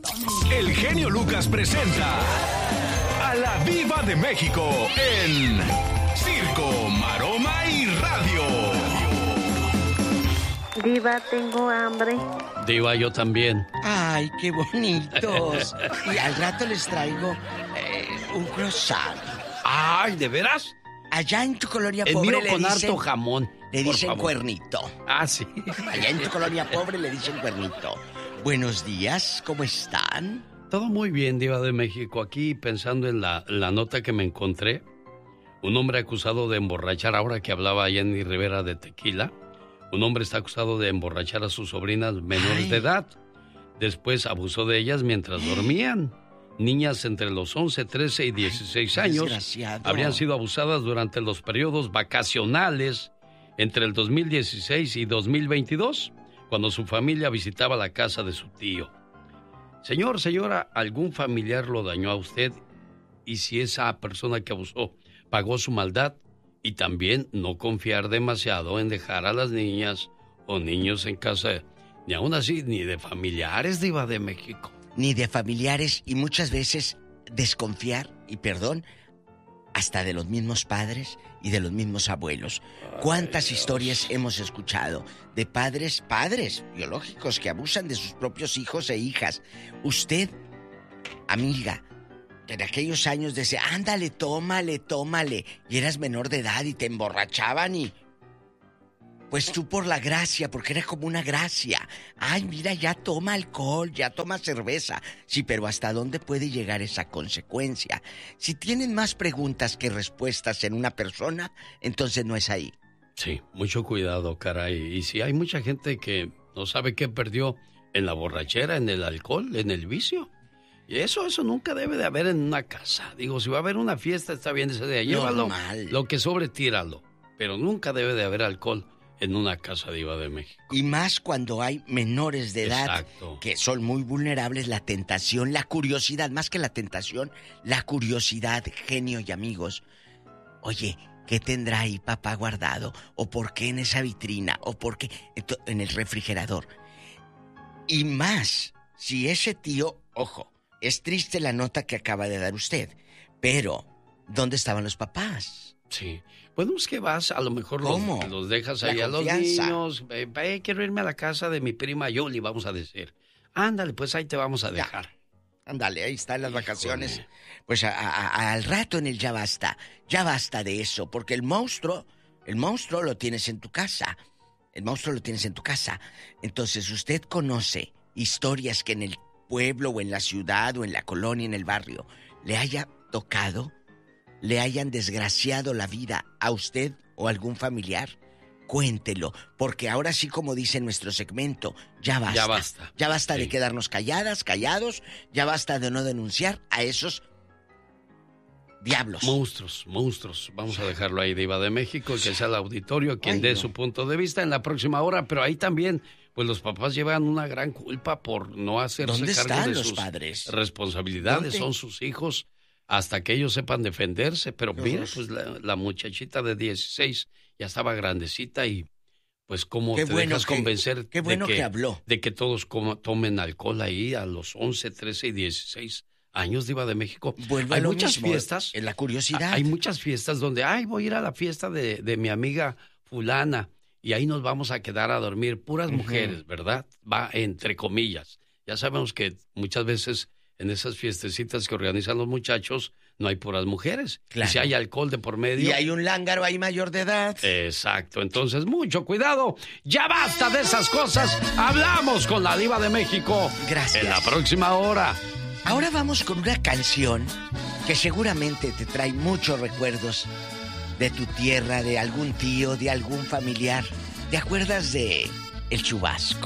El genio Lucas presenta a la Diva de México en Circo, Maroma y Radio. Diva, tengo hambre. Diva, yo también. Ay, qué bonitos. Y al rato les traigo un croissant. Ay, ¿de veras? Allá en tu colonia El pobre mío con harto jamón. Le por dicen favor. cuernito. Ah, sí. Allá en tu colonia pobre le dicen cuernito. Buenos días, ¿cómo están? Todo muy bien, Diva de México. Aquí pensando en la nota que me encontré. Un hombre acusado de emborrachar, ahora que hablaba Jenny Rivera de tequila. Un hombre está acusado de emborrachar a sus sobrinas menores de edad. Después abusó de ellas mientras dormían. Niñas entre los 11, 13 y 16 años habrían sido abusadas durante los periodos vacacionales entre el 2016 y 2022, cuando su familia visitaba la casa de su tío. Señor, señora, ¿algún familiar lo dañó a usted? Y si esa persona que abusó pagó su maldad, y también no confiar demasiado en dejar a las niñas o niños en casa, ni aún así, ni de familiares, Diva de México. Ni de familiares, y muchas veces desconfiar, y perdón, hasta de los mismos padres y de los mismos abuelos. ¿Cuántas historias hemos escuchado de padres biológicos que abusan de sus propios hijos e hijas? Usted, amiga, en aquellos años decía, ándale, tómale, y eras menor de edad y te emborrachaban y... Pues tú por la gracia, porque era como una gracia. Ay, mira, ya toma alcohol, ya toma cerveza. Sí, pero ¿hasta dónde puede llegar esa consecuencia? Si tienen más preguntas que respuestas en una persona, entonces no es ahí. Sí, mucho cuidado, caray. Y si hay mucha gente que no sabe qué perdió en la borrachera, en el alcohol, en el vicio. Y eso nunca debe de haber en una casa. Digo, si va a haber una fiesta, está bien ese día. Llévalo, lo que sobre, tíralo. Pero nunca debe de haber alcohol en una casa, Diva de México. Y más cuando hay menores de edad. Exacto. Que son muy vulnerables, la tentación, la curiosidad, más que la tentación, la curiosidad, genio y amigos. Oye, ¿qué tendrá ahí papá guardado? ¿O por qué en esa vitrina? ¿O por qué en el refrigerador? Y más, si ese tío, ojo, es triste la nota que acaba de dar usted, pero ¿dónde estaban los papás? Sí. Bueno, es que vas, a lo mejor los dejas ahí a los niños. Quiero irme a la casa de mi prima Yoli, vamos a decir. Ándale, pues ahí te vamos a dejar. Ya. Ándale, ahí están las vacaciones. Pues al rato en el ya basta de eso, porque el monstruo lo tienes en tu casa. El monstruo lo tienes en tu casa. Entonces, usted conoce historias que en el pueblo o en la ciudad o en la colonia, en el barrio, le haya tocado, le hayan desgraciado la vida a usted o a algún familiar. Cuéntelo, porque ahora sí, como dice nuestro segmento, ya basta. Ya basta. Ya basta de quedarnos callados, ya basta de no denunciar a esos diablos. Monstruos. Vamos a dejarlo ahí, Diva de México, que sea el auditorio quien dé su punto de vista en la próxima hora, pero ahí también, pues los papás llevan una gran culpa por no hacerse cargo de sus padres? Responsabilidades. Son sus hijos hasta que ellos sepan defenderse, pero mira, pues la muchachita de 16 ya estaba grandecita y pues cómo te dejas convencer que habló. De que todos tomen alcohol ahí a los 11, 13 y 16 años, Diva de México. Vuelve hay a lo muchas mismo, fiestas. En la curiosidad. Hay muchas fiestas donde, voy a ir a la fiesta de mi amiga fulana y ahí nos vamos a quedar a dormir. Puras mujeres, ¿verdad? Va entre comillas. Ya sabemos que muchas veces en esas fiestecitas que organizan los muchachos no hay puras mujeres. Claro. Y si hay alcohol de por medio. Y hay un lángaro ahí mayor de edad. Exacto. Entonces, mucho cuidado. Ya basta de esas cosas. Hablamos con la Diva de México. Gracias. En la próxima hora. Ahora vamos con una canción que seguramente te trae muchos recuerdos de tu tierra, de algún tío, de algún familiar. ¿Te acuerdas de El Chubasco?